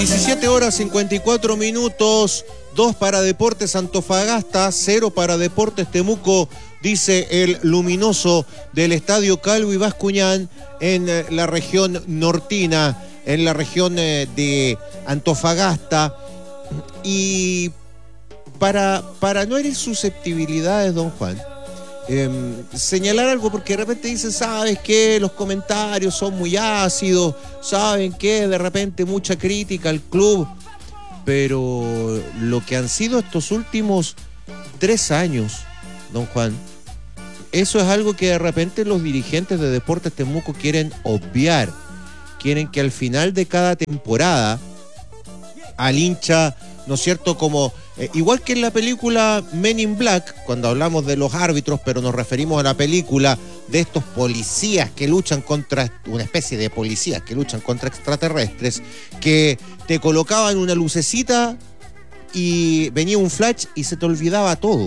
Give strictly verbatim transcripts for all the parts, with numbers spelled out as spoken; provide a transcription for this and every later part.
diecisiete horas cincuenta y cuatro minutos, dos para Deportes Antofagasta, cero para Deportes Temuco, dice el luminoso del Estadio Calvo y Bascuñán en la región nortina, en la región de Antofagasta. Y para, para no herir susceptibilidades, don Juan, eh, señalar algo, porque de repente dicen, ¿sabes qué? Los comentarios son muy ácidos, ¿saben qué? De repente mucha crítica al club, pero lo que han sido estos últimos tres años, don Juan, eso es algo que de repente los dirigentes de Deportes Temuco quieren obviar. Quieren que al final de cada temporada al hincha, ¿no es cierto?, como eh, igual que en la película Men in Black, cuando hablamos de los árbitros, pero nos referimos a la película de estos policías que luchan contra, una especie de policías que luchan contra extraterrestres, que te colocaban una lucecita y venía un flash y se te olvidaba todo.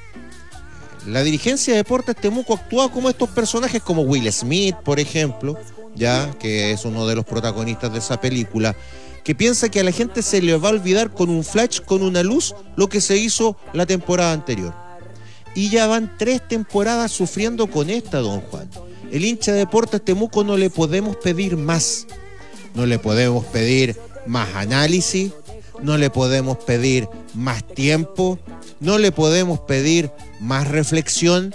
La dirigencia de Deportes Temuco actúa como estos personajes, como Will Smith, por ejemplo, ya que es uno de los protagonistas de esa película, que piensa que a la gente se le va a olvidar con un flash, con una luz, lo que se hizo la temporada anterior. Y ya van tres temporadas sufriendo con esta, don Juan. El hincha de Deportes Temuco no le podemos pedir más. No le podemos pedir más análisis, no le podemos pedir más tiempo, no le podemos pedir más reflexión,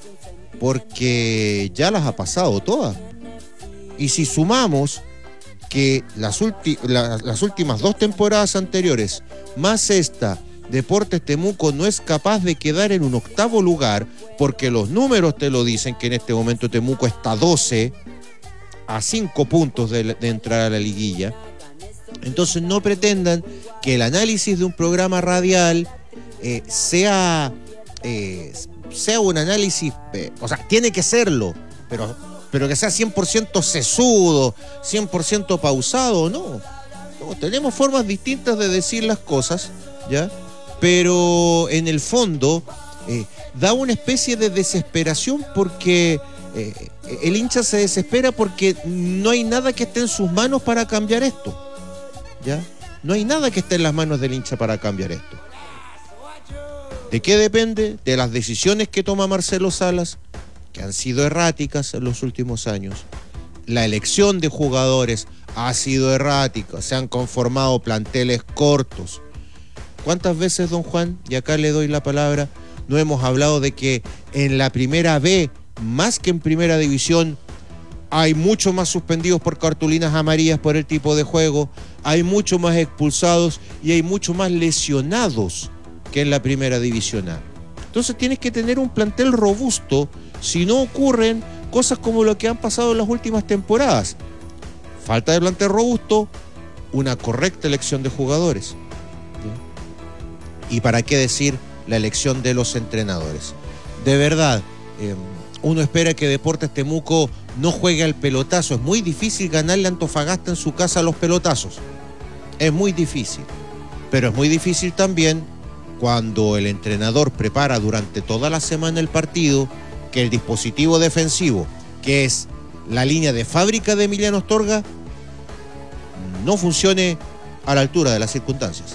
porque ya las ha pasado todas. Y si sumamos que las, ulti- la, las últimas dos temporadas anteriores, más esta, Deportes Temuco no es capaz de quedar en un octavo lugar, porque los números te lo dicen, que en este momento Temuco está doce, a cinco puntos de, de entrar a la liguilla. Entonces no pretendan que el análisis de un programa radial eh, sea, eh, sea un análisis, eh, o sea, tiene que serlo, pero... pero que sea cien por ciento sesudo, cien por ciento pausado, no. no. Tenemos formas distintas de decir las cosas, ¿ya? Pero en el fondo eh, da una especie de desesperación, porque eh, el hincha se desespera porque no hay nada que esté en sus manos para cambiar esto, ¿ya? No hay nada que esté en las manos del hincha para cambiar esto. ¿De qué depende? De las decisiones que toma Marcelo Salas, que han sido erráticas en los últimos años. La elección de jugadores ha sido errática, se han conformado planteles cortos. ¿Cuántas veces, don Juan, y acá le doy la palabra, no hemos hablado de que en la primera B, más que en primera división, hay mucho más suspendidos por cartulinas amarillas por el tipo de juego, hay mucho más expulsados y hay mucho más lesionados que en la primera división A? Entonces tienes que tener un plantel robusto, si no ocurren cosas como lo que han pasado en las últimas temporadas. Falta de plantel robusto, una correcta elección de jugadores. ¿Sí? Y para qué decir la elección de los entrenadores. De verdad, eh, uno espera que Deportes Temuco no juegue al pelotazo. Es muy difícil ganarle a Antofagasta en su casa a los pelotazos. Es muy difícil. Pero es muy difícil también cuando el entrenador prepara durante toda la semana el partido, que el dispositivo defensivo, que es la línea de fábrica de Emiliano Astorga, no funcione a la altura de las circunstancias.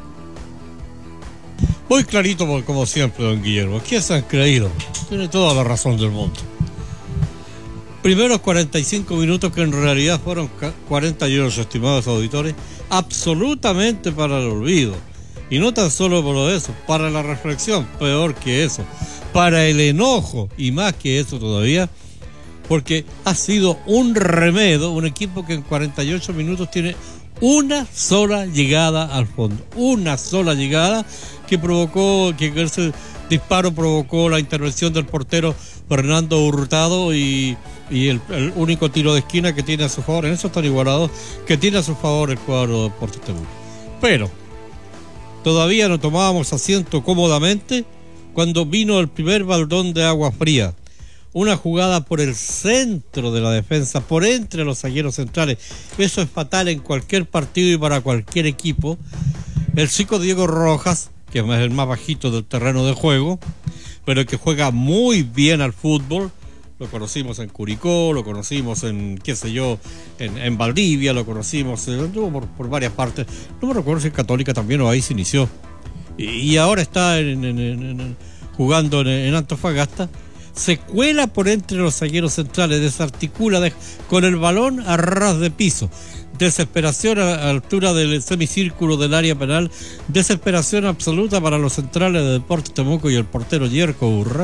Muy clarito, como siempre, don Guillermo. ¿Quién se han creído? Tiene toda la razón del mundo. Primeros cuarenta y cinco minutos, que en realidad fueron cuarenta y ocho, estimados auditores, absolutamente para el olvido. Y no tan solo por eso, para la reflexión, peor que eso, para el enojo, y más que eso todavía, porque ha sido un remedo, un equipo que en cuarenta y ocho minutos tiene una sola llegada al fondo, una sola llegada que provocó, que ese disparo provocó la intervención del portero Fernando Hurtado y, y el, el único tiro de esquina que tiene a su favor, en eso están igualados, que tiene a su favor el cuadro de Deportes Temuco. Pero todavía no tomábamos asiento cómodamente cuando vino el primer baldón de agua fría. Una jugada por el centro de la defensa, por entre los zagueros centrales. Eso es fatal en cualquier partido y para cualquier equipo. El chico Diego Rojas, que es el más bajito del terreno de juego, pero que juega muy bien al fútbol, lo conocimos en Curicó, lo conocimos en, qué sé yo, en, en Valdivia, lo conocimos eh, por, por varias partes. No me recuerdo si en Católica también o ahí se inició. Y, y ahora está en, en, en, en, jugando en, en Antofagasta. Se cuela por entre los zagueros centrales, desarticula de, con el balón a ras de piso. Desesperación a la altura del semicírculo del área penal, desesperación absoluta para los centrales de Deportes Temuco y el portero Yerko Urra.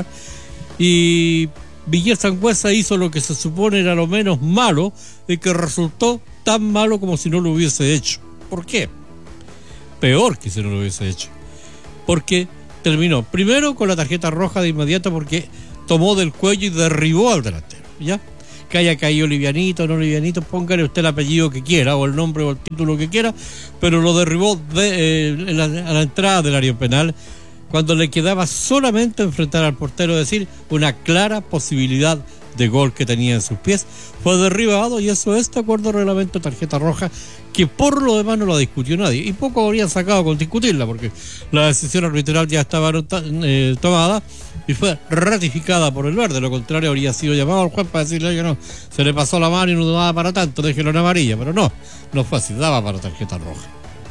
Y Villar Sangüesa hizo lo que se supone era lo menos malo y que resultó tan malo como si no lo hubiese hecho. ¿Por qué? Peor que si no lo hubiese hecho. Porque terminó primero con la tarjeta roja de inmediato porque tomó del cuello y derribó al delantero, ¿ya? Que haya caído livianito, no livianito, póngale usted el apellido que quiera o el nombre o el título que quiera, pero lo derribó de, eh, en la, a la entrada del área penal cuando le quedaba solamente enfrentar al portero, es decir, una clara posibilidad de gol que tenía en sus pies. Fue derribado y eso es de acuerdo al reglamento, tarjeta roja, que por lo demás no la discutió nadie y poco habrían sacado con discutirla porque la decisión arbitral ya estaba eh, tomada y fue ratificada por el verde. Lo contrario habría sido llamado al juez para decirle que no, se le pasó la mano y no daba para tanto, déjelo en amarilla, pero no, no fue así, daba para tarjeta roja.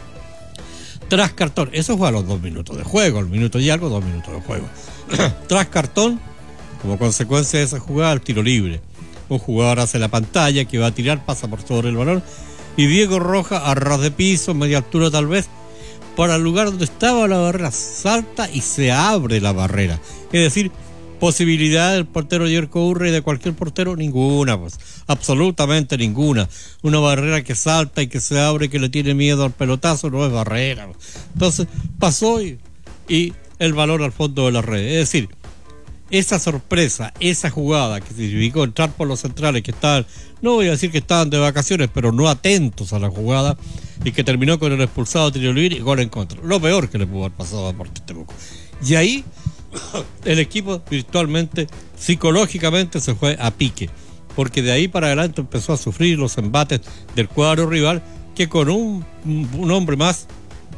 Tras cartón, eso fue a los dos minutos de juego, el minuto y algo, dos minutos de juego. Tras cartón, como consecuencia de esa jugada, el tiro libre. Un jugador hace la pantalla que va a tirar, pasa por sobre el balón y Diego Roja, a ras de piso, media altura tal vez, para el lugar donde estaba la barrera, salta y se abre la barrera. Es decir, posibilidad del portero Yerko Urra y de cualquier portero, ninguna, pues, absolutamente ninguna. Una barrera que salta y que se abre y que le tiene miedo al pelotazo, no es barrera. Entonces, pasó y, y el balón al fondo de la red. Es decir, esa sorpresa, esa jugada que significó entrar por los centrales que estaban, no voy a decir que estaban de vacaciones, pero no atentos a la jugada y que terminó con el expulsado tiro libre y gol en contra. Lo peor que le pudo haber pasado a Deportes Temuco. Y ahí el equipo virtualmente, psicológicamente se fue a pique, porque de ahí para adelante empezó a sufrir los embates del cuadro rival que con un, un hombre más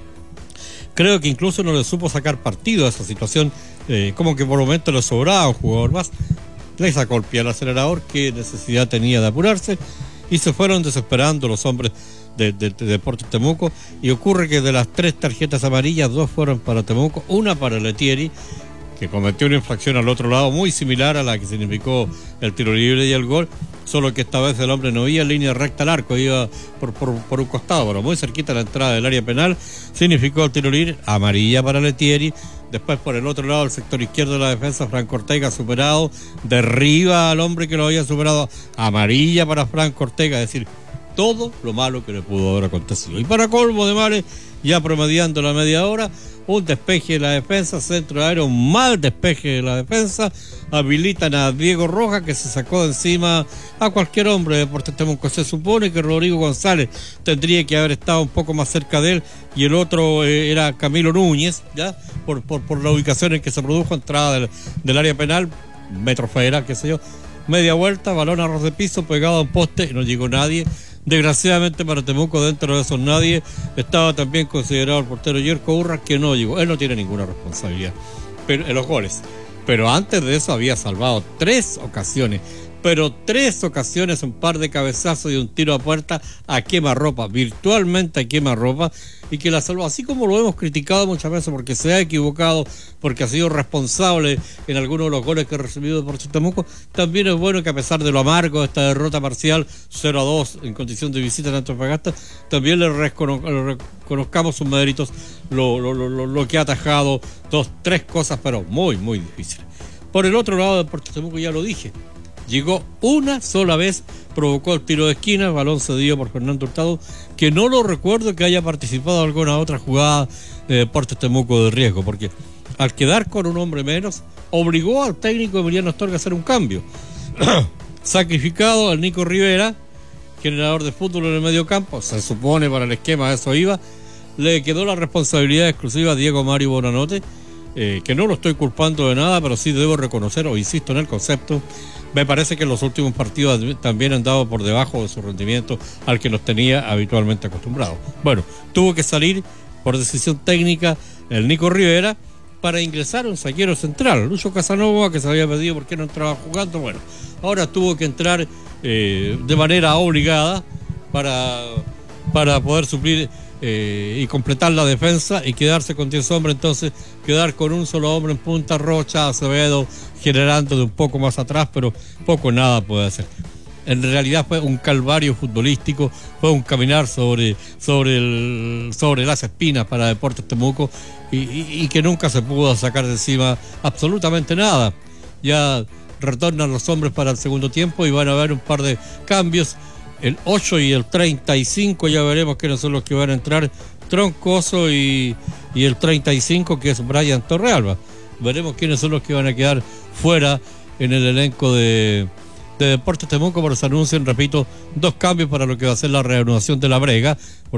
creo que incluso no le supo sacar partido a esa situación. Eh, como que por momentos le sobraba un jugador más, le sacó el pie al acelerador, qué necesidad tenía de apurarse, y se fueron desesperando los hombres de, de, de Deportes Temuco, y ocurre que de las tres tarjetas amarillas, dos fueron para Temuco, una para Letieri, que cometió una infracción al otro lado muy similar a la que significó el tiro libre y el gol, solo que esta vez el hombre no iba en línea recta al arco, iba por, por, por un costado, pero muy cerquita a la entrada del área penal, significó el tiro libre, amarilla para Letieri. Después por el otro lado, el sector izquierdo de la defensa, Franco Ortega superado, derriba al hombre que lo había superado, amarilla para Franco Ortega, es decir, todo lo malo que le pudo haber acontecido. Y para colmo de males, ya promediando la media hora, un despeje de la defensa, centro aéreo, un mal despeje de la defensa, habilitan a Diego Roja, que se sacó de encima a cualquier hombre de Deportes Temuco. Se supone que Rodrigo González tendría que haber estado un poco más cerca de él, y el otro eh, era Camilo Núñez, ya por, por, por la ubicación en que se produjo, entrada del, del área penal, metro federal, qué sé yo, media vuelta, balón a ras de piso, pegado a un poste, y no llegó nadie. Desgraciadamente para Temuco, dentro de esos nadie estaba también considerado el portero Yerko Urra, que no llegó. Él no tiene ninguna responsabilidad pero, en los goles, pero antes de eso había salvado tres ocasiones, pero tres ocasiones, un par de cabezazos y un tiro a puerta a quemarropa, virtualmente a quemarropa, y que la salvó, así como lo hemos criticado muchas veces porque se ha equivocado, porque ha sido responsable en algunos de los goles que ha recibido Deportes Temuco. También es bueno que a pesar de lo amargo de esta derrota parcial cero a dos en condición de visita en Antofagasta, también le, recono- le reconozcamos sus méritos, lo, lo, lo, lo que ha atajado, dos, tres cosas, pero muy, muy difíciles. Por el otro lado, Deportes Temuco, ya lo dije, llegó una sola vez, provocó el tiro de esquina, balón cedido por Fernando Hurtado, que no lo recuerdo que haya participado en alguna otra jugada de Deportes Temuco de riesgo, porque al quedar con un hombre menos, obligó al técnico Emiliano Astorga a hacer un cambio. Sacrificado al Nico Rivera, generador de fútbol en el medio campo, se supone para el esquema eso iba, le quedó la responsabilidad exclusiva a Diego Mario Bonanote, eh, que no lo estoy culpando de nada, pero sí debo reconocer, o insisto en el concepto, me parece que en los últimos partidos también han dado por debajo de su rendimiento al que nos tenía habitualmente acostumbrados. Bueno, tuvo que salir por decisión técnica el Nico Rivera, para ingresar un zaguero central, Lucho Casanova, que se había pedido porque no entraba jugando. Bueno, ahora tuvo que entrar eh, de manera obligada para, para poder suplir eh, y completar la defensa y quedarse con diez hombres, entonces quedar con un solo hombre en punta, Rocha, Acevedo, generando de un poco más atrás, pero poco nada puede hacer. En realidad fue un calvario futbolístico, fue un caminar sobre, sobre, el, sobre las espinas para Deportes Temuco y, y, y que nunca se pudo sacar de encima absolutamente nada. Ya retornan los hombres para el segundo tiempo y van a haber un par de cambios. El ocho y el treinta y cinco, ya veremos quiénes son los que van a entrar, Troncoso y, y el treinta y cinco, que es Brian Torrealba. Veremos quiénes son los que van a quedar fuera en el elenco de... de Deportes Temuco, pero se anuncian, repito, dos cambios para lo que va a ser la reanudación de la Brega.